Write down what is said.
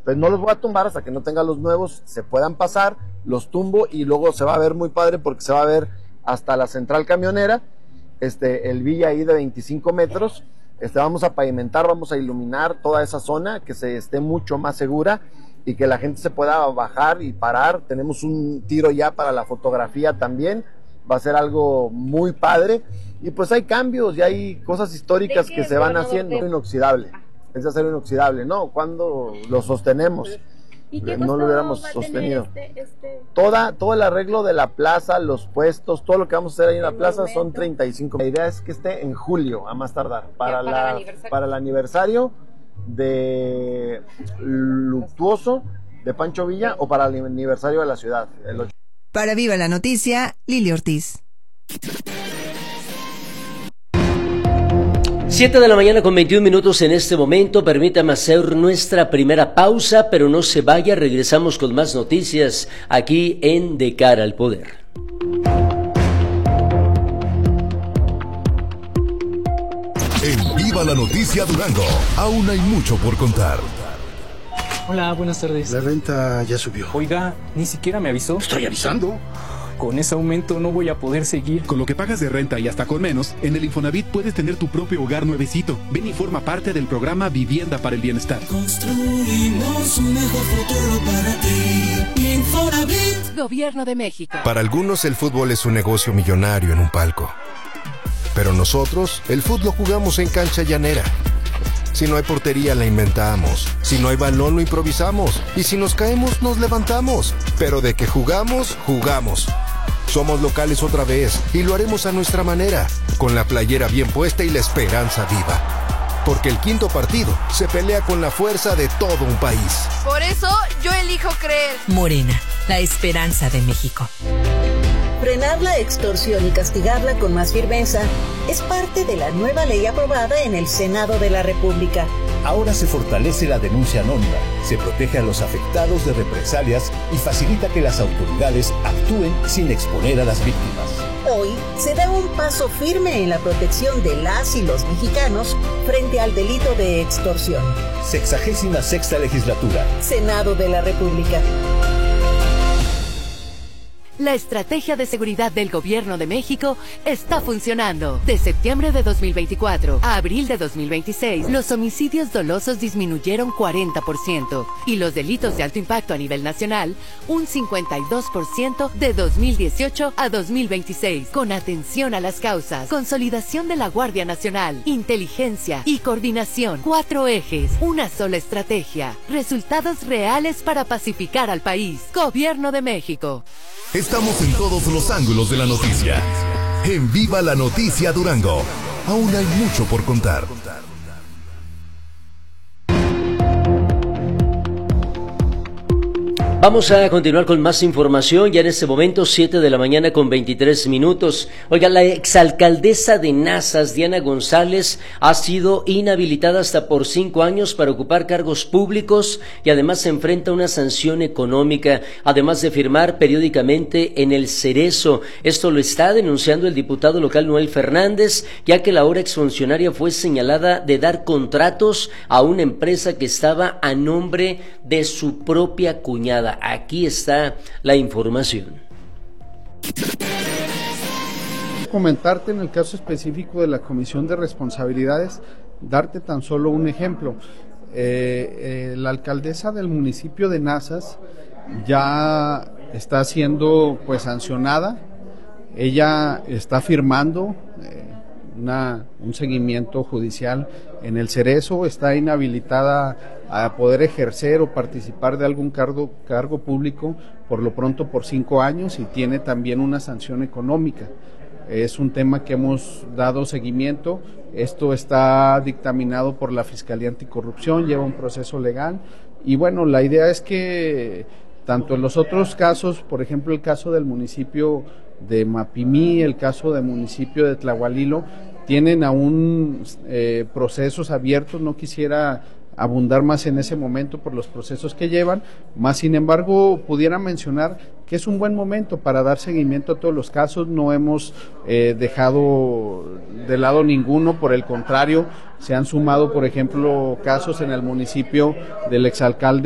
Entonces no los voy a tumbar hasta que no tenga los nuevos, se puedan pasar, los tumbo y luego se va a ver muy padre porque se va a ver hasta la central camionera, el villa ahí de 25 metros, vamos a pavimentar, vamos a iluminar toda esa zona, que se esté mucho más segura y que la gente se pueda bajar y parar. Tenemos un tiro ya para la fotografía también, va a ser algo muy padre, y pues hay cambios y hay cosas históricas que se van haciendo. Inoxidable, es acero inoxidable, ¿no? Cuando lo sostenemos, ¿Y qué no lo hubiéramos sostenido. Todo el arreglo de la plaza, los puestos, todo lo que vamos a hacer ahí en la plaza son 35. La idea es que esté en julio, a más tardar, para el aniversario de luctuoso de Pancho Villa o para el aniversario de la ciudad, el 8. Para Viva la Noticia, Lili Ortiz. 7 de la mañana con 21 minutos en este momento. Permítame hacer nuestra primera pausa, pero no se vaya, regresamos con más noticias aquí en De Cara al Poder. En Viva la Noticia Durango, aún hay mucho por contar. Hola, buenas tardes. La renta ya subió. Oiga, ni siquiera me avisó. Estoy avisando. Con ese aumento no voy a poder seguir. Con lo que pagas de renta y hasta con menos, en el Infonavit puedes tener tu propio hogar nuevecito. Ven y forma parte del programa Vivienda para el Bienestar. Construimos un mejor futuro para ti. Infonavit. Gobierno de México. Para algunos el fútbol es un negocio millonario en un palco. Pero nosotros, el fútbol lo jugamos en cancha llanera. Si no hay portería, la inventamos. Si no hay balón, lo improvisamos. Y si nos caemos, nos levantamos. Pero de que jugamos, jugamos. Somos locales otra vez y lo haremos a nuestra manera, con la playera bien puesta y la esperanza viva. Porque el quinto partido se pelea con la fuerza de todo un país. Por eso yo elijo creer. Morena, la esperanza de México. Frenar la extorsión y castigarla con más firmeza es parte de la nueva ley aprobada en el Senado de la República. Ahora se fortalece la denuncia anónima, se protege a los afectados de represalias y facilita que las autoridades actúen sin exponer a las víctimas. Hoy se da un paso firme en la protección de las y los mexicanos frente al delito de extorsión. 66ª legislatura. Senado de la República. La estrategia de seguridad del Gobierno de México está funcionando. De septiembre de 2024 a abril de 2026, los homicidios dolosos disminuyeron 40% y los delitos de alto impacto a nivel nacional un 52% de 2018 a 2026. Con atención a las causas, consolidación de la Guardia Nacional, inteligencia y coordinación. 4 ejes, una sola estrategia. Resultados reales para pacificar al país. Gobierno de México. Estamos en todos los ángulos de la noticia. En Viva la Noticia Durango, aún hay mucho por contar. Vamos a continuar con más información, ya en este momento 7 de la mañana con 23 minutos. Oiga, la exalcaldesa de Nazas, Diana González, ha sido inhabilitada hasta por 5 años para ocupar cargos públicos y además se enfrenta a una sanción económica, además de firmar periódicamente en el Cerezo. Esto lo está denunciando el diputado local Noel Fernández, ya que la ahora exfuncionaria fue señalada de dar contratos a una empresa que estaba a nombre de su propia cuñada. Aquí está la información. Comentarte en el caso específico de la Comisión de Responsabilidades, darte tan solo un ejemplo. La alcaldesa del municipio de Nazas ya está siendo sancionada. Ella está firmando un seguimiento judicial en el Cerezo, está inhabilitada a poder ejercer o participar de algún cargo público por lo pronto por 5 años y tiene también una sanción económica. Es un tema que hemos dado seguimiento. Esto está dictaminado por la Fiscalía Anticorrupción, lleva un proceso legal y bueno, la idea es que tanto en los otros casos, por ejemplo el caso del municipio de Mapimí, el caso del municipio de Tlahualilo, tienen aún procesos abiertos. No quisiera abundar más en ese momento por los procesos que llevan, más sin embargo pudiera mencionar que es un buen momento para dar seguimiento a todos los casos. No hemos dejado de lado ninguno, por el contrario, se han sumado por ejemplo casos en el municipio del exalcalde